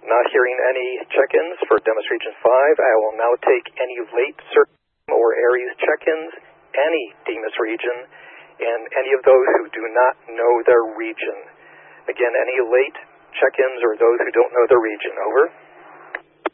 Not hearing any check-ins for Demis Region 5. I will now take any late CERT or Aries check-ins, any Demis region, and any of those who do not know their region. Again, any late check-ins or those who don't know their region. Over.